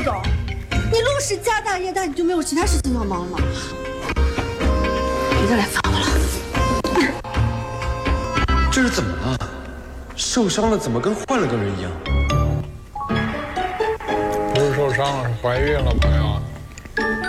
董，你陆氏家大业大，你就没有其他事情要忙了吗？别再来烦我了。 这是怎么了？受伤了怎么跟换了个人一样？ 不是受伤了，是怀孕了，朋友。